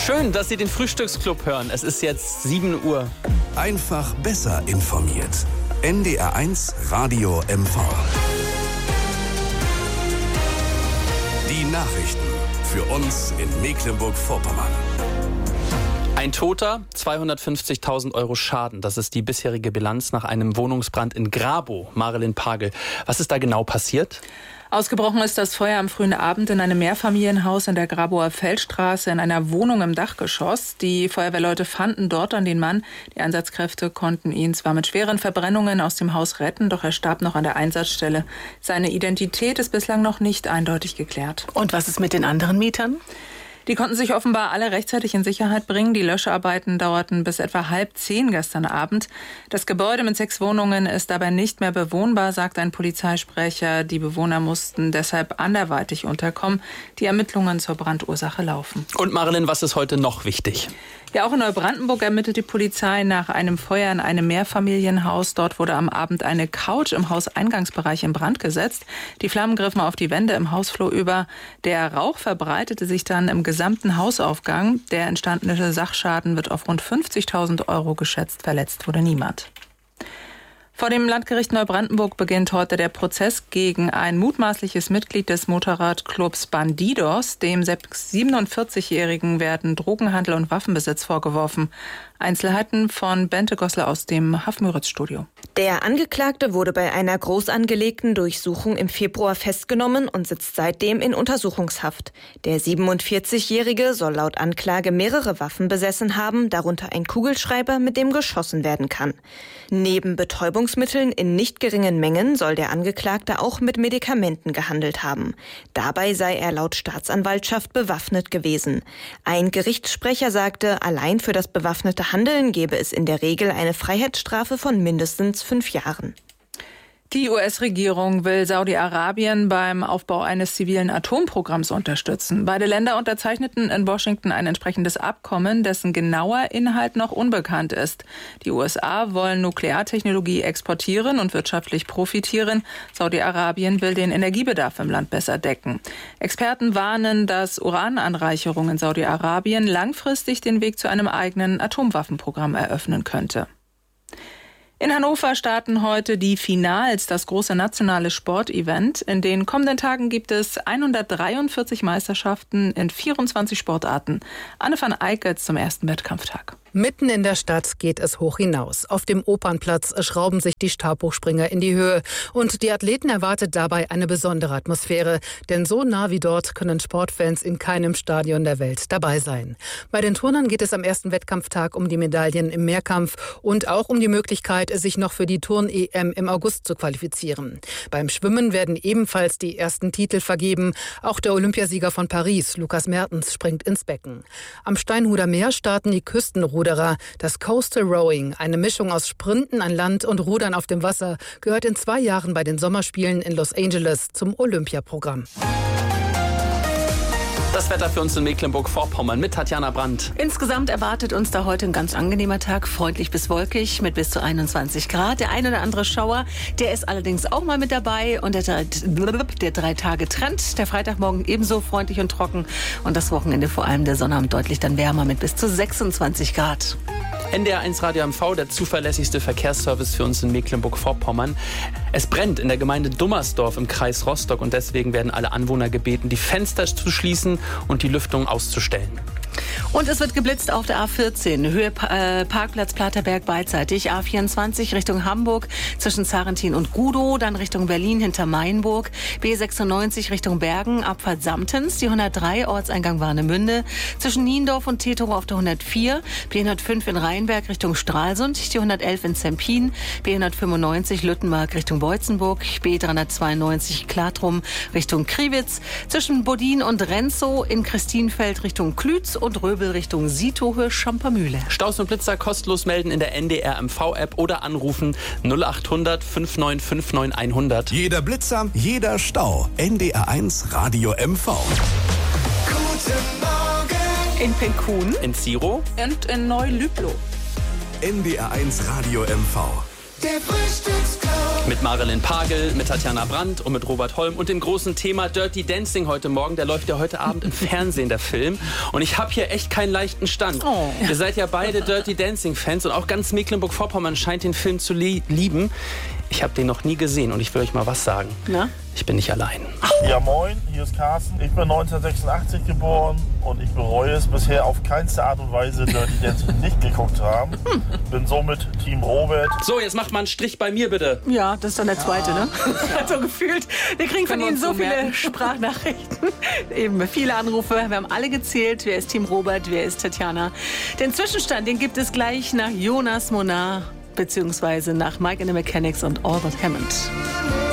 Schön, dass Sie den Frühstücksclub hören. Es ist jetzt 7 Uhr. Einfach besser informiert. NDR1 Radio MV. Die Nachrichten für uns in Mecklenburg-Vorpommern. Ein Toter, 250.000 Euro Schaden. Das ist die bisherige Bilanz nach einem Wohnungsbrand in Grabow. Marilyn Pagel, was ist da genau passiert? Ausgebrochen ist das Feuer am frühen Abend in einem Mehrfamilienhaus in der Grabower Feldstraße in einer Wohnung im Dachgeschoss. Die Feuerwehrleute fanden dort dann den Mann. Die Einsatzkräfte konnten ihn zwar mit schweren Verbrennungen aus dem Haus retten, doch er starb noch an der Einsatzstelle. Seine Identität ist bislang noch nicht eindeutig geklärt. Und was ist mit den anderen Mietern? Die konnten sich offenbar alle rechtzeitig in Sicherheit bringen. Die Löscharbeiten dauerten bis etwa 9:30 gestern Abend. Das Gebäude mit 6 Wohnungen ist dabei nicht mehr bewohnbar, sagt ein Polizeisprecher. Die Bewohner mussten deshalb anderweitig unterkommen. Die Ermittlungen zur Brandursache laufen. Und Marilyn, was ist heute noch wichtig? Ja, auch in Neubrandenburg ermittelt die Polizei nach einem Feuer in einem Mehrfamilienhaus. Dort wurde am Abend eine Couch im Hauseingangsbereich in Brand gesetzt. Die Flammen griffen auf die Wände im Hausflur über. Der Rauch verbreitete sich dann im gesamten Hausaufgang. Der entstandene Sachschaden wird auf rund 50.000 Euro geschätzt. Verletzt wurde niemand. Vor dem Landgericht Neubrandenburg beginnt heute der Prozess gegen ein mutmaßliches Mitglied des Motorradclubs Bandidos. Dem 47-Jährigen werden Drogenhandel und Waffenbesitz vorgeworfen. Einzelheiten von Bente Gosler aus dem Hafmüritz-Studio. Der Angeklagte wurde bei einer groß angelegten Durchsuchung im Februar festgenommen und sitzt seitdem in Untersuchungshaft. Der 47-Jährige soll laut Anklage mehrere Waffen besessen haben, darunter ein Kugelschreiber, mit dem geschossen werden kann. Neben Betäubungsmitteln in nicht geringen Mengen soll der Angeklagte auch mit Medikamenten gehandelt haben. Dabei sei er laut Staatsanwaltschaft bewaffnet gewesen. Ein Gerichtssprecher sagte, allein für das bewaffnete Handeln gebe es in der Regel eine Freiheitsstrafe von mindestens 5 Jahren. Die US-Regierung will Saudi-Arabien beim Aufbau eines zivilen Atomprogramms unterstützen. Beide Länder unterzeichneten in Washington ein entsprechendes Abkommen, dessen genauer Inhalt noch unbekannt ist. Die USA wollen Nukleartechnologie exportieren und wirtschaftlich profitieren. Saudi-Arabien will den Energiebedarf im Land besser decken. Experten warnen, dass Urananreicherung in Saudi-Arabien langfristig den Weg zu einem eigenen Atomwaffenprogramm eröffnen könnte. In Hannover starten heute die Finals, das große nationale Sportevent. In den kommenden Tagen gibt es 143 Meisterschaften in 24 Sportarten. Anne van Eyck zum ersten Wettkampftag. Mitten in der Stadt geht es hoch hinaus. Auf dem Opernplatz schrauben sich die Stabhochspringer in die Höhe. Und die Athleten erwartet dabei eine besondere Atmosphäre. Denn so nah wie dort können Sportfans in keinem Stadion der Welt dabei sein. Bei den Turnern geht es am ersten Wettkampftag um die Medaillen im Mehrkampf und auch um die Möglichkeit, sich noch für die Turn-EM im August zu qualifizieren. Beim Schwimmen werden ebenfalls die ersten Titel vergeben. Auch der Olympiasieger von Paris, Lukas Mertens, springt ins Becken. Am Steinhuder Meer starten die Küstenruderer. Das Coastal Rowing, eine Mischung aus Sprinten an Land und Rudern auf dem Wasser, gehört in 2 Jahren bei den Sommerspielen in Los Angeles zum Olympiaprogramm. Das Wetter für uns in Mecklenburg-Vorpommern mit Tatjana Brandt. Insgesamt erwartet uns da heute ein ganz angenehmer Tag, freundlich bis wolkig mit bis zu 21 Grad. Der ein oder andere Schauer, der ist allerdings auch mal mit dabei. Und der 3-Tage-Trend, der Freitagmorgen ebenso freundlich und trocken. Und das Wochenende vor allem der Sonnabend deutlich dann wärmer mit bis zu 26 Grad. NDR1 Radio MV, der zuverlässigste Verkehrsservice für uns in Mecklenburg-Vorpommern. Es brennt in der Gemeinde Dummersdorf im Kreis Rostock und deswegen werden alle Anwohner gebeten, die Fenster zu schließen und die Lüftung auszustellen. Und es wird geblitzt auf der A14, Höhe Parkplatz Platerberg beidseitig, A24 Richtung Hamburg zwischen Zarentin und Gudow, dann Richtung Berlin hinter Mainburg, B96 Richtung Bergen, Abfahrt Samtens, die 103 Ortseingang Warnemünde, zwischen Niendorf und Tetero auf der 104, B105 in Rheinberg Richtung Stralsund, die 111 in Zempin, B195 Lüttenmark Richtung Beutzenburg, B392 Klatrum Richtung Kriwitz, zwischen Bodin und Renzow in Christinfeld Richtung Klütz und Röbel Richtung Sietohöhe Champermühle. Staus und Blitzer kostenlos melden in der NDR MV-App oder anrufen 0800 5959 100. Jeder Blitzer, jeder Stau. NDR1 Radio MV. Guten Morgen. In Penkun, In Ziro und in Neu-Lüblow. NDR1 Radio MV. Der Frühstücksclub. Mit Marilyn Pagel, mit Tatjana Brandt und mit Robert Holm und dem großen Thema Dirty Dancing heute Morgen. Der läuft ja heute Abend im Fernsehen, der Film. Und ich habe hier echt keinen leichten Stand. Oh. Ihr seid ja beide Dirty Dancing-Fans und auch ganz Mecklenburg-Vorpommern scheint den Film zu lieben. Ich habe den noch nie gesehen und ich will euch mal was sagen. Na? Ich bin nicht allein. Ja, moin, hier ist Carsten. Ich bin 1986 geboren und ich bereue es bisher auf keinste Art und Weise, Dirty Dancing nicht geguckt zu haben. Bin somit Team Robert. So, jetzt macht mal einen Strich bei mir, bitte. Ja, das ist dann der zweite, ne? So gefühlt. Wir kriegen von Ihnen so viele Sprachnachrichten. Eben viele Anrufe. Wir haben alle gezählt. Wer ist Team Robert, wer ist Tatjana? Den Zwischenstand, den gibt es gleich nach Jonas Monar beziehungsweise nach Mike and the Mechanics und Albert Hammond.